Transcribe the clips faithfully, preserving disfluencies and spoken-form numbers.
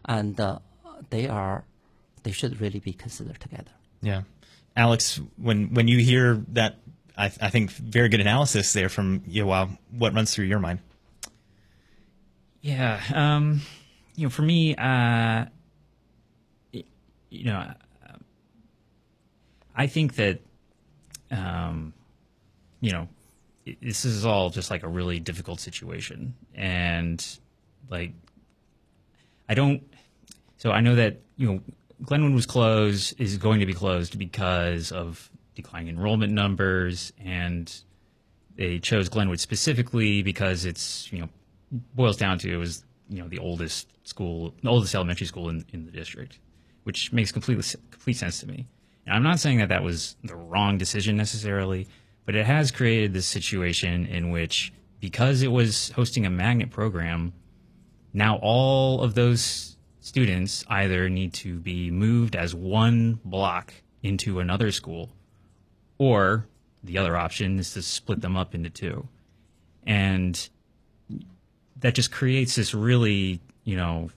and uh, they are they should really be considered together. Yeah, Alex, when when you hear that, I, I think very good analysis there from Yehua. What runs through your mind? Yeah, um, you know, for me, uh, you know, I think that, um, you know, this is all just like a really difficult situation. And like, I don't, so I know that, you know, Glenwood was closed, is going to be closed because of declining enrollment numbers. And they chose Glenwood specifically because it's, you know, boils down to it was, you know, the oldest school, the oldest elementary school in, in the district, which makes complete, complete sense to me. And I'm not saying that that was the wrong decision necessarily, but it has created this situation in which, because it was hosting a magnet program, now all of those students either need to be moved as one block into another school, or the other option is to split them up into two. And that just creates this really, you know,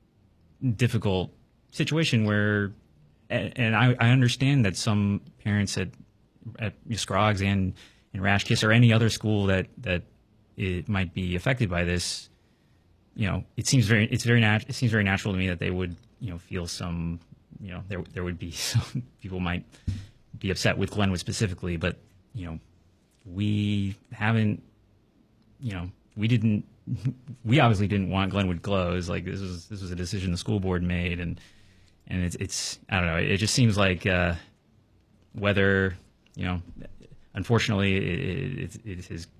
difficult situation where, and I, I understand that some parents at, at Scroggs and, and Rashkiss or any other school that, that it might be affected by this, you know, it seems very, it's very nat- it seems very natural to me that they would, you know, feel some, you know, there, there would be some people might be upset with Glenwood specifically, but, you know, we haven't, you know, we didn't, we obviously didn't want Glenwood closed. Like this was, this was a decision the school board made, and, and it's, it's, I don't know, it just seems like, uh, whether, you know, unfortunately it, it, it is,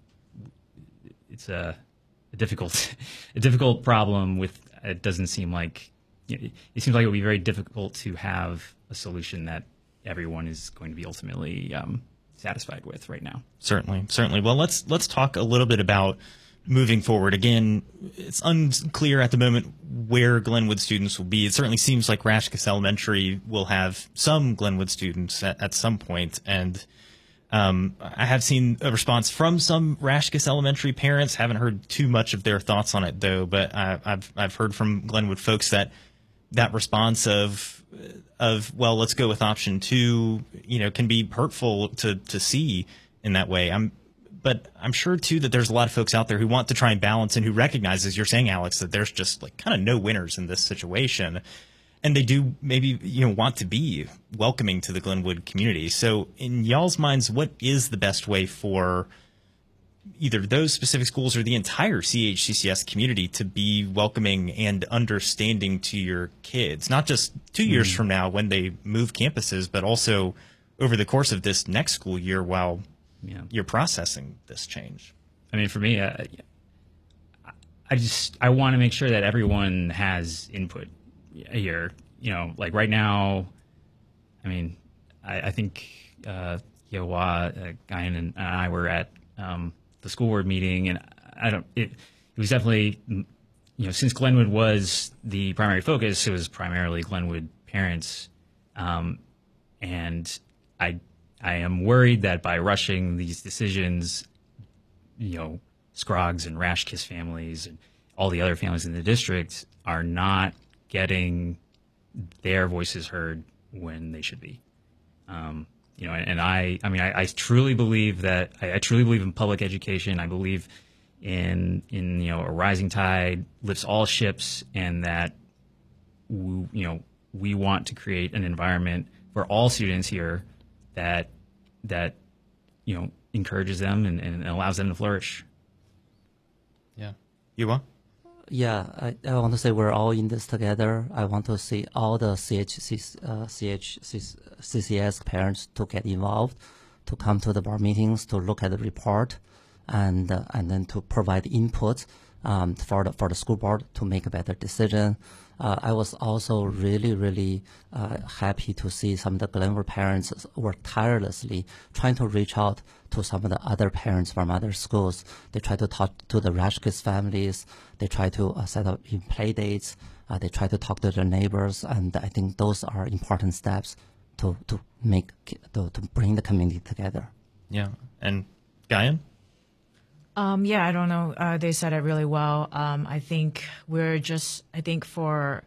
it's a, a difficult, a difficult problem with, it doesn't seem like, it, it seems like it would be very difficult to have a solution that everyone is going to be ultimately, um, satisfied with right now. Certainly, certainly. Well, let's, let's talk a little bit about moving forward. Again, it's unclear at the moment where Glenwood students will be. It certainly seems like Rashkiss Elementary will have some Glenwood students at, at some point. And um, I have seen a response from some Rashkiss Elementary parents. Haven't heard too much of their thoughts on it, though. But I, I've I've heard from Glenwood folks that that response of of well, let's go with option two, you know, can be hurtful to to see in that way. I'm But I'm sure, too, that there's a lot of folks out there who want to try and balance and who recognize, as you're saying, Alex, that there's just like kind of no winners in this situation. And they do maybe, you know, want to be welcoming to the Glenwood community. So in y'all's minds, what is the best way for either those specific schools or the entire C H C C S community to be welcoming and understanding to your kids, not just two mm. years from now when they move campuses, but also over the course of this next school year while yeah. you're processing this change? I mean, for me, uh, I just I want to make sure that everyone has input here. You know, like right now, I mean, I, I think uh, Yehua, uh, Guyan, and I were at um, the school board meeting, and I don't. It, it was definitely, you know, since Glenwood was the primary focus, it was primarily Glenwood parents, um, and I. I am worried that by rushing these decisions, you know, Scroggs and Rashkiss families and all the other families in the district are not getting their voices heard when they should be. Um, you know, and, and I, I mean, I, I truly believe that I, I truly believe in public education. I believe in, in, you know, a rising tide lifts all ships, and that, we, you know, we want to create an environment for all students here that that you know encourages them and, and allows them to flourish. Yeah, you want? Yeah, I, I want to say we're all in this together. I want to see all the C H C, uh, C H C C S parents to get involved, to come to the board meetings, to look at the report, and uh, and then to provide input um, for the for the school board to make a better decision. Uh, I was also really, really uh, happy to see some of the Glenwood parents work tirelessly trying to reach out to some of the other parents from other schools. They try to talk to the Rashkiss families. They try to uh, set up in play dates. Uh, they try to talk to their neighbors, and I think those are important steps to to make to, to bring the community together. Yeah, and Guyan? Um, yeah, I don't know. Uh, they said it really well. Um, I think we're just, I think for